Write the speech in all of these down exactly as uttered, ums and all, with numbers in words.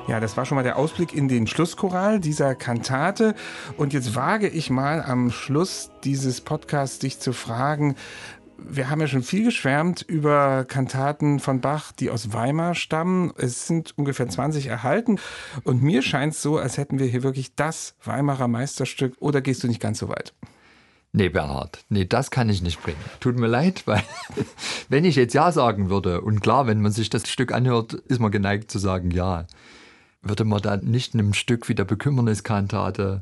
Ja, das war schon mal der Ausblick in den Schlusschoral dieser Kantate. Und jetzt wage ich mal am Schluss dieses Podcasts dich zu fragen, wir haben ja schon viel geschwärmt über Kantaten von Bach, die aus Weimar stammen. Es sind ungefähr zwanzig erhalten. Und mir scheint es so, als hätten wir hier wirklich das Weimarer Meisterstück. Oder gehst du nicht ganz so weit? Nee, Bernhard, nee, das kann ich nicht bringen. Tut mir leid, weil wenn ich jetzt Ja sagen würde, und klar, wenn man sich das Stück anhört, ist man geneigt zu sagen Ja, würde man da nicht einem Stück wie der Bekümmerniskantate,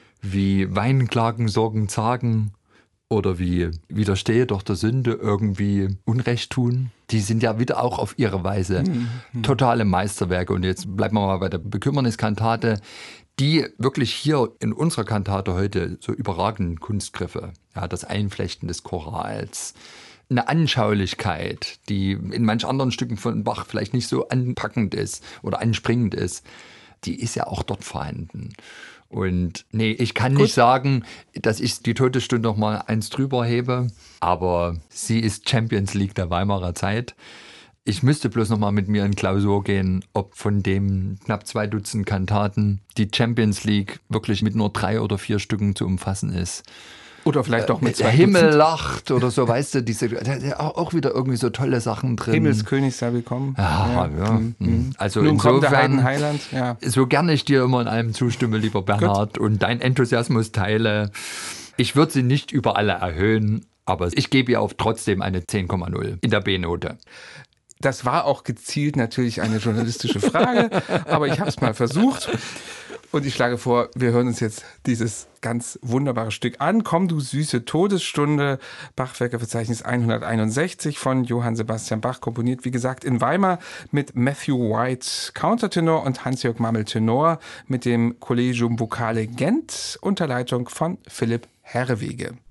wie Weinen, Klagen, Sorgen, Zagen oder wie Widerstehe doch der Sünde irgendwie Unrecht tun. Die sind ja wieder auch auf ihre Weise mhm. totale Meisterwerke. Und jetzt bleiben wir mal bei der Bekümmerniskantate, die wirklich hier in unserer Kantate heute so überragenden Kunstgriffe, ja, das Einflechten des Chorals, eine Anschaulichkeit, die in manch anderen Stücken von Bach vielleicht nicht so anpackend ist oder anspringend ist, die ist ja auch dort vorhanden. Und nee, ich kann Gut. nicht sagen, dass ich die Todesstunde noch mal eins drüber hebe, aber sie ist Champions League der Weimarer Zeit. Ich müsste bloß noch mal mit mir in Klausur gehen, ob von dem knapp zwei Dutzend Kantaten die Champions League wirklich mit nur drei oder vier Stücken zu umfassen ist. Oder vielleicht auch mit zwei Der Himmel Dutzend. lacht oder so, weißt du, diese, auch wieder irgendwie so tolle Sachen drin. Himmelskönig sei willkommen. Ja, ja. ja. Mhm. Also Nun insofern, kommt der Heidenheiland. Ja. So gerne ich dir immer in allem zustimme, lieber Bernhard, Gut. und deinen Enthusiasmus teile. Ich würde sie nicht über alle erhöhen, aber ich gebe ihr auch trotzdem eine zehn Komma null in der B-Note. Das war auch gezielt natürlich eine journalistische Frage, aber ich habe es mal versucht. Und ich schlage vor, wir hören uns jetzt dieses ganz wunderbare Stück an. Komm, du süße Todesstunde, Bachwerkeverzeichnis hunderteinundsechzig von Johann Sebastian Bach, komponiert, wie gesagt, in Weimar mit Matthew White Countertenor und Hans-Jörg Mammel Tenor mit dem Collegium Vocale Gent unter Leitung von Philipp Herrewege.